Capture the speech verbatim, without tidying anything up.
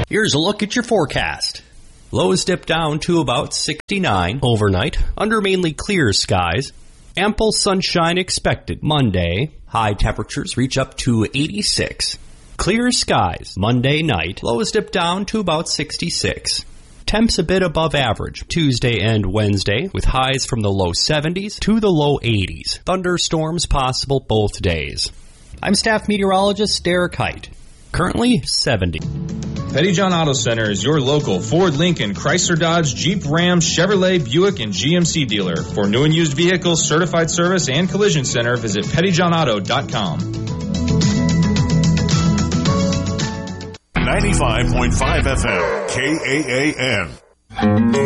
Here's a look at your forecast. Lows dip down to about sixty-nine overnight, under mainly clear skies. Ample sunshine expected Monday. High temperatures reach up to eighty-six. Clear skies Monday night. Lows dip down to about sixty-six. Temps a bit above average Tuesday and Wednesday, with highs from the low seventies to the low eighties. Thunderstorms possible both days. I'm staff meteorologist Derek Height. Currently seventy. Pettyjohn Auto Center is your local Ford, Lincoln, Chrysler, Dodge, Jeep, Ram, Chevrolet, Buick, and G M C dealer. For new and used vehicles, certified service, and collision center, visit pettyjohn auto dot com. ninety-five point five F M, K A A N.